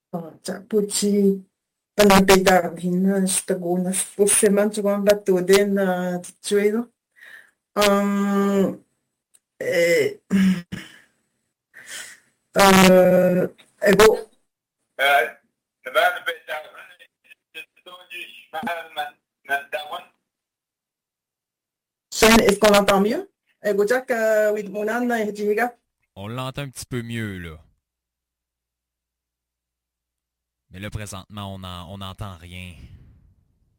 Tsaputsi panagkaidarin stagunas pusseman tsugan batuden tsuino. Eh, ego est-ce qu'on entend mieux? Ego Jack, Widmunan, Jiga. On l'entend un petit peu mieux, là. Mais là, présentement, on n'entend rien.